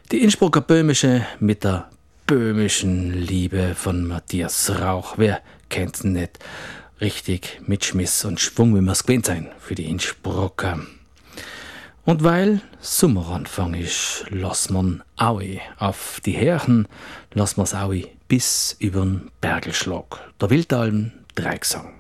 Die Innsbrucker Böhmische mit der böhmischen Liebe von Matthias Rauch. Wer kennt's nicht? Richtig mit Schmiss und Schwung, wie wir's gewöhnt sein für die Innsbrucker. Und weil Sommeranfang ist, lass man Aue auf die Härchen, lass man's Aue bis übern Bergelschlag. Der Wildalm Dreigesang.